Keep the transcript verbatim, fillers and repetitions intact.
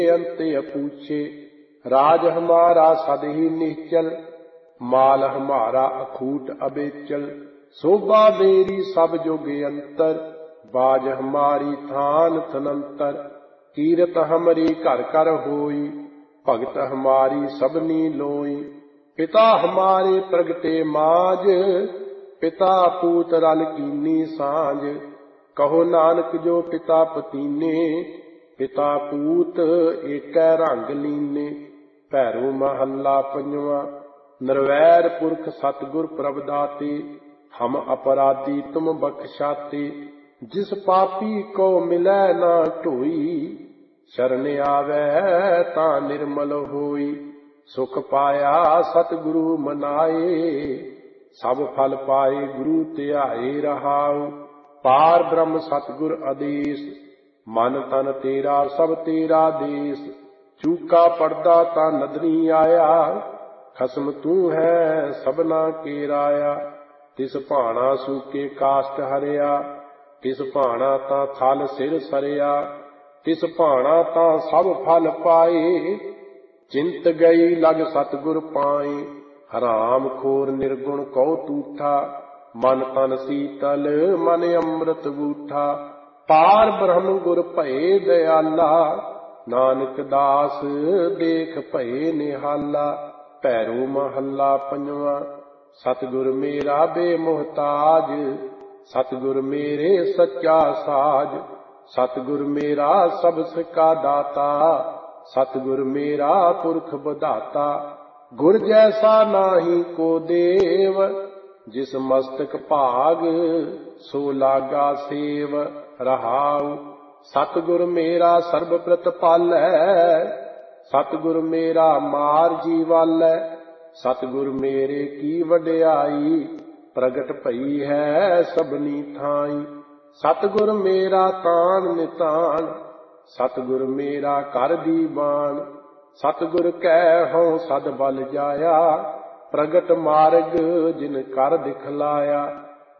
अंत अपूछे। राज हमारा सद ही निश्चल, माल हमारा अखूट अबेचल। शोभा मेरी सब जुग अंतर, बाज हमारी थान थनंतर। कीरत हमरी घर कर होई, भगत हमारी सबनी लोई। पिता हमारे प्रगटे माज, पिता पूत रल कीनी सांझ। कहो नानक जो पिता पतीने, पिता पूत एकै रंग लीने। भैरो महला पंजवा। निर्वैर पुरख सतगुर प्रभ दाते, हम अपराधी तुम बख्शाते। जिस पापी को मिलै ना ढोई, शरण आवे तां निर्मल होई। सुख पाया सतगुरु मनाए, सब फल पाए गुरु ध्याए रहाउ। पार ब्रह्म सतगुर आदेश, मन तन तेरा सब तेरा देश। चूका पड़दा तां नदरी आया, खसम तू है सबना के राया। तिस भाना सूके काष्ट हरिया, तिस भाना तां थल सिर सरिया। तिस भाना तां सब फल पाए, चिंत गई लग सतगुर पाए। हराम खोर निर्गुण कौ तूठा, मन तन शीतल मन अमृत बूठा। पार ब्रह्म गुर भये दयाला, नानक दास देख भये निहाला। भैरो महला पंजवा। सतगुर मेरा बेमुहताज, सतगुर मेरे सच्चा साज। सतगुर मेरा सबस का दाता, सतगुर मेरा पुरख बधाता। गुर जैसा नाहि को देव, जिस मस्तक भाग सो लागा सेव रहाउ। सतगुर मेरा सर्ब प्रतिपालै, सतगुर मेरा मार जीवालै। सतगुर मेरे की वड्याई, प्रगट भई है सबनी थाई। सतगुर मेरा तान नितान, सतगुर मेरा कर दीवान। सतगुर कै हों सद बल जाया, प्रगट मार्ग जिन कर दिखलाया।